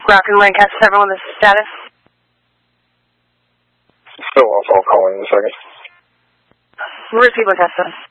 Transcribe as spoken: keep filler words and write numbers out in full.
Rock and Lancaster seven one, this is status. Still off, I'll call in a second. Repeat what that says.